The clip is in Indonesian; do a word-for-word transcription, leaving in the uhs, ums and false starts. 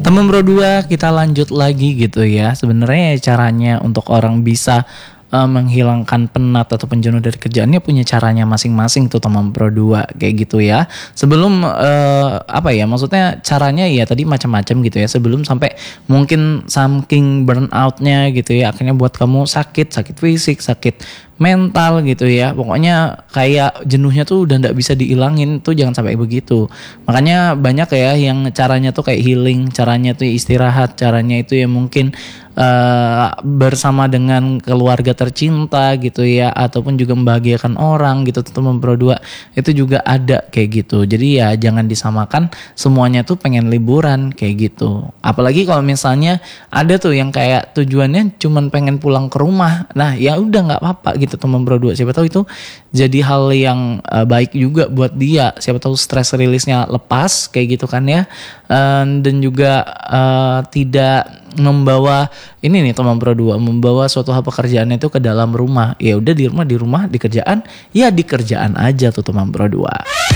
Teman Bro dua, kita lanjut lagi gitu ya. Sebenarnya caranya untuk orang bisa uh, menghilangkan penat ataupun jenuh dari kerjaannya punya caranya masing-masing tuh teman Bro dua kayak gitu ya. Sebelum uh, apa ya, maksudnya caranya ya tadi macam-macam gitu ya. Sebelum sampai mungkin saking burnoutnya gitu ya, akhirnya buat kamu sakit, sakit fisik, sakit mental gitu ya. Pokoknya kayak jenuhnya tuh udah nggak bisa dihilangin tuh, jangan sampai begitu. Makanya banyak ya yang caranya tuh kayak healing, caranya tuh istirahat, caranya itu ya mungkin uh, bersama dengan keluarga tercinta gitu ya, ataupun juga membahagiakan orang gitu teman Bro dua. Itu juga ada kayak gitu. Jadi ya jangan disamakan semuanya tuh pengen liburan kayak gitu. Apalagi kalau misalnya ada tuh yang kayak tujuannya cuman pengen pulang ke rumah. Nah, ya udah nggak apa-apa gitu teman Bro dua. Siapa tahu itu jadi hal yang uh, baik juga buat dia. Siapa tahu stress rilisnya lepas kayak gitu kan ya. Uh, dan juga uh, tidak membawa ini nih teman Bro dua, membawa suatu hal pekerjaannya itu ke dalam rumah. Ya udah di rumah di rumah, di kerjaan ya di kerjaan aja tuh teman Bro dua.